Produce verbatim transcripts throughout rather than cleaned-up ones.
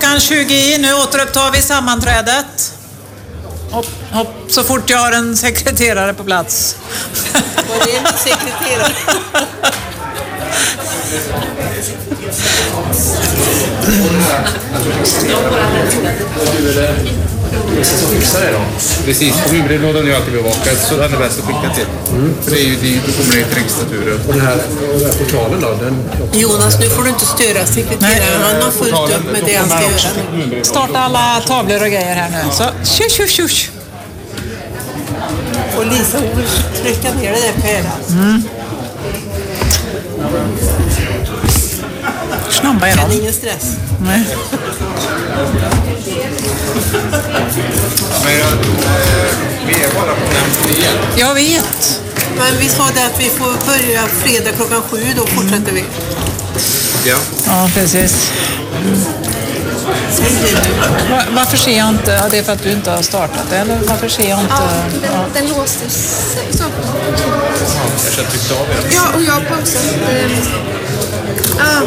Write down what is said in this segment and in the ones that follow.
Klockan tjugo, nu återupptar vi sammanträdet. Hopp, hopp, så fort jag har en sekreterare på plats. Var det en sekreterare? Jag ska fixa det då. Precis, kommunbrevlådan är alltid bevakad så den är bäst att skicka till. Mm. För det är ju det, då kommer det till riksdaturen. Och den här, och den här portalen då? Den... Jonas, nu får du inte störa sekreteraren. Han har fullt upp med det han ska göra. Starta alla tavlor och grejer här nu. Så, tjush, tjush, tjush. Och Lisa, hon vill trycka ner det där pärlan. Mm. Snabba är de. Ingen stress. Nej. Men vi är bara på nämnd igen. Jag vet. Men vi sa det att vi får börja fredag klockan sju, då fortsätter vi. Ja. Ja, precis. Mm. Var, varför ser jag inte? Ja, det är för att du inte har startat, eller varför ser jag inte? Ja, den, ja. den låste sig så. Jag känner tryckt av det. Ja, och jag pausade. Ah.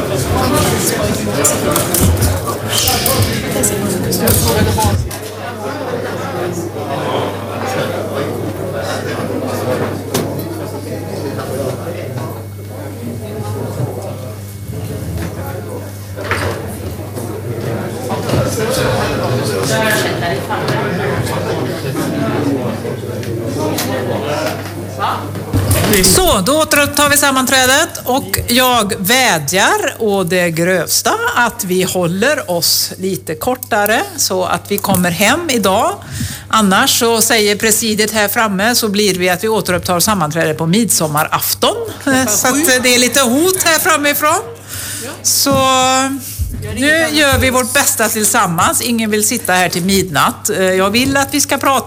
Så, då återupptar vi sammanträdet och jag vädjar å det grövsta att vi håller oss lite kortare så att vi kommer hem idag. Annars så säger presidiet här framme så blir vi att vi återupptar sammanträdet på midsommarafton. Så att det är lite hot här framifrån. Så nu gör vi vårt bästa tillsammans. Ingen vill sitta här till midnatt. Jag vill att vi ska prata